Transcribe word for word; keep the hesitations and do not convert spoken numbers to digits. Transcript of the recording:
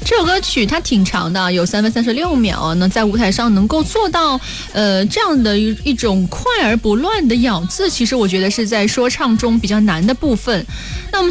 这首歌曲它挺长的，有三分三十六秒。那在舞台上能够做到呃这样的一一种快而不乱的咬字，其实我觉得是在说唱中比较难的部分。那我们